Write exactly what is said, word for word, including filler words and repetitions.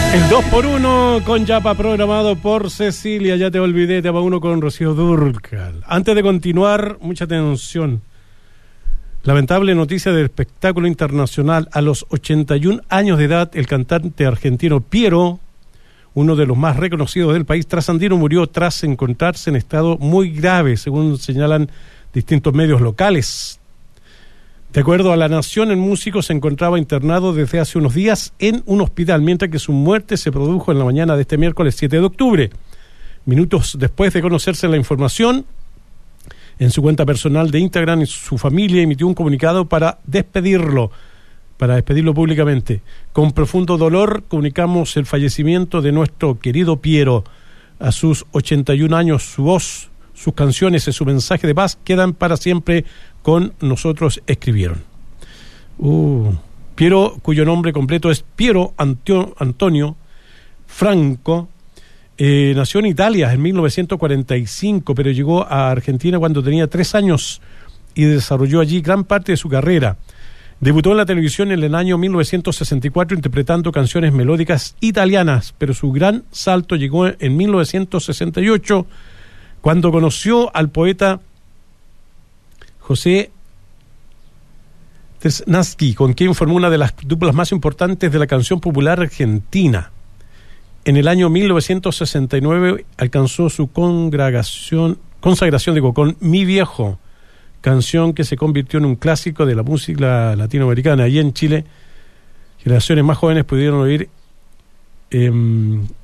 El dos por uno con Yapa programado por Cecilia. Ya te olvidé, te va uno con Rocío Dúrcal. Antes de continuar, mucha atención. Lamentable noticia del espectáculo internacional. A los ochenta y un años de edad, el cantante argentino Piero, uno de los más reconocidos del país trasandino, murió tras encontrarse en estado muy grave, según señalan distintos medios locales. De acuerdo a La Nación, el músico se encontraba internado desde hace unos días en un hospital, mientras que su muerte se produjo en la mañana de este miércoles siete de octubre. Minutos después de conocerse la información, en su cuenta personal de Instagram, su familia emitió un comunicado para despedirlo, para despedirlo públicamente. Con profundo dolor comunicamos el fallecimiento de nuestro querido Piero. A sus ochenta y un años, su voz, sus canciones y su mensaje de paz quedan para siempre con nosotros, escribieron. Uh, Piero, cuyo nombre completo es Piero Antio, Antonio Franco, eh, nació en Italia en mil novecientos cuarenta y cinco, pero llegó a Argentina cuando tenía tres años y desarrolló allí gran parte de su carrera. Debutó en la televisión en el año mil novecientos sesenta y cuatro interpretando canciones melódicas italianas, pero su gran salto llegó en mil novecientos sesenta y ocho, cuando conoció al poeta José Tesnatsky, con quien formó una de las duplas más importantes de la canción popular argentina. En el año mil novecientos sesenta y nueve alcanzó su consagración, consagración digo, con Mi Viejo, canción que se convirtió en un clásico de la música latinoamericana. Allí en Chile, generaciones más jóvenes pudieron oír eh,